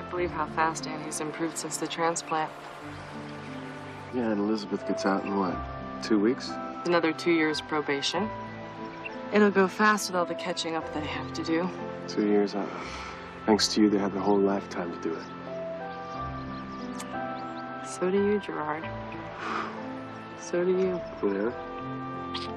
can't believe how fast Annie's improved since the transplant. Yeah, and Elizabeth gets out in what, 2 weeks? Another 2 years probation. It'll go fast with all the catching up they have to do. 2 years. Thanks to you, they have their whole lifetime to do it. So do you, Gerard. So do you. Yeah?